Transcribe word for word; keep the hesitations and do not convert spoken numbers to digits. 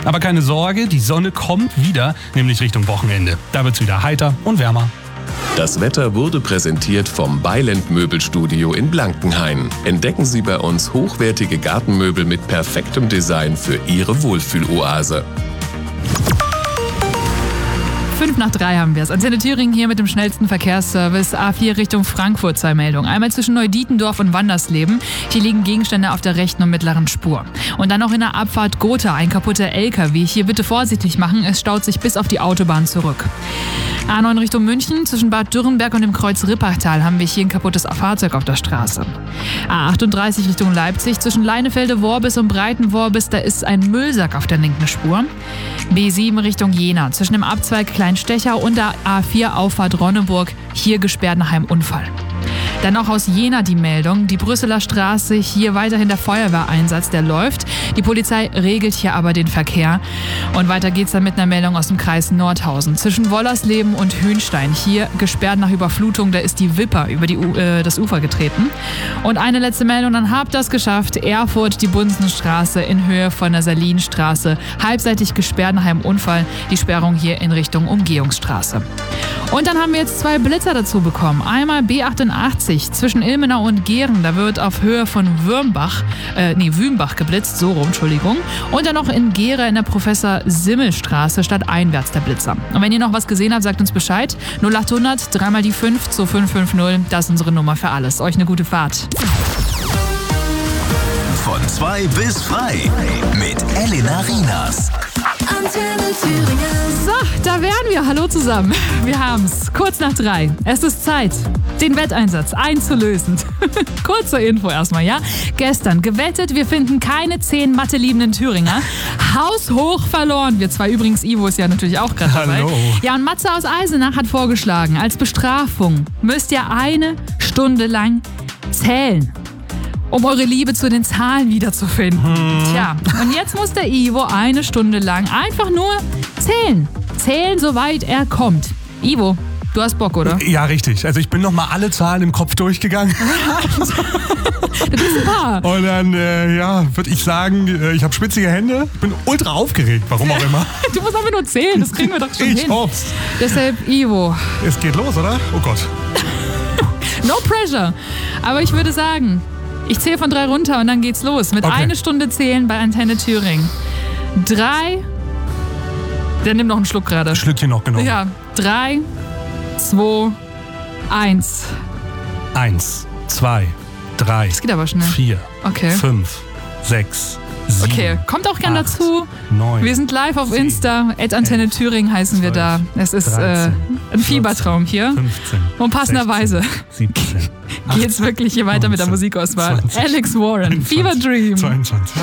Aber keine Sorge, die Sonne kommt wieder, nämlich Richtung Wochenende. Da wird's wieder heiter und wärmer. Das Wetter wurde präsentiert vom Beiland Möbelstudio in Blankenhain. Entdecken Sie bei uns hochwertige Gartenmöbel mit perfektem Design für Ihre Wohlfühloase. Fünf nach drei haben wir es. Antenne Thüringen hier mit dem schnellsten Verkehrsservice. A vier Richtung Frankfurt, zwei Meldungen. Einmal zwischen Neudietendorf und Wandersleben. Hier liegen Gegenstände auf der rechten und mittleren Spur. Und dann noch in der Abfahrt Gotha, ein kaputter L K W. Hier bitte vorsichtig machen, es staut sich bis auf die Autobahn zurück. A neun Richtung München, zwischen Bad Dürrenberg und dem Kreuz Rippachtal haben wir hier ein kaputtes Fahrzeug auf der Straße. A achtunddreißig Richtung Leipzig, zwischen Leinefelde-Worbis und Breiten-Worbis, da ist ein Müllsack auf der linken Spur. B sieben Richtung Jena, zwischen dem Abzweig Kleinstechau und der A vier Auffahrt Ronneburg, hier gesperrt nach einem Unfall. Dann auch aus Jena die Meldung, die Brüsseler Straße, hier weiterhin der Feuerwehreinsatz, der läuft. Die Polizei regelt hier aber den Verkehr. Und weiter geht's dann mit einer Meldung aus dem Kreis Nordhausen. Zwischen Wollersleben und Hünstein, hier gesperrt nach Überflutung, da ist die Wipper über die, äh, das Ufer getreten. Und eine letzte Meldung, dann habt ihr es geschafft. Erfurt, die Bunsenstraße in Höhe von der Salinstraße, halbseitig gesperrt nach einem Unfall. Die Sperrung hier in Richtung Umgehungsstraße. Und dann haben wir jetzt zwei Blitzer dazu bekommen. Einmal B achtundachtzig zwischen Ilmenau und Gehren. Da wird auf Höhe von Würmbach, äh, nee, Wümbach geblitzt, so rum, Entschuldigung. Und dann noch in Gera in der Professor-Simmel-Straße stadteinwärts der Blitzer. Und wenn ihr noch was gesehen habt, sagt uns Bescheid. null achthundert, dreimal die fünf zu fünf fünf null. Das ist unsere Nummer für alles. Euch eine gute Fahrt. Von zwei bis frei mit Elena Rienas. So, da wären wir. Hallo zusammen. Wir haben's. Kurz nach drei. Es ist Zeit, den Wetteinsatz einzulösen. Kurze Info erstmal, ja? Gestern gewettet, wir finden keine zehn matheliebenden Thüringer. Haushoch verloren. Wir zwei übrigens. Ivo ist ja natürlich auch gerade dabei. Hallo. Ja, und Matze aus Eisenach hat vorgeschlagen, als Bestrafung müsst ihr eine Stunde lang zählen, um eure Liebe zu den Zahlen wiederzufinden. Hm. Tja, und jetzt muss der Ivo eine Stunde lang einfach nur zählen. Zählen, soweit er kommt. Ivo, du hast Bock, oder? Ja, richtig. Also ich bin nochmal alle Zahlen im Kopf durchgegangen. Das ist ein paar. Und dann, äh, ja, würde ich sagen, äh, ich habe schwitzige Hände. Ich bin ultra aufgeregt, warum auch immer. Du musst einfach nur zählen, das kriegen wir doch schon ich hin. hoff's. Deshalb, Ivo. Es geht los, oder? Oh Gott. No pressure. Aber ich würde sagen, ich zähle von drei runter und dann geht's los. Mit Okay. eine Stunde zählen bei Antenne Thüringen. Drei. Der nimmt noch einen Schluck gerade. Schlückchen noch genommen. Ja. Drei, zwei, eins. Eins, zwei, drei, Das geht aber schnell. vier, Okay. fünf, sechs, sieben. Okay, kommt auch gern acht, dazu. neun, Wir sind live auf zehn, Insta. at Antenne Thüringen heißen wir da. Es ist äh, dreizehn, ein Fiebertraum hier. fünfzehn, Und passenderweise sechzehn, siebzehn, geht's wirklich hier weiter mit der neunzehn, Musikauswahl. zwanzig, Alex Warren, Fever Dream. zweiundzwanzig.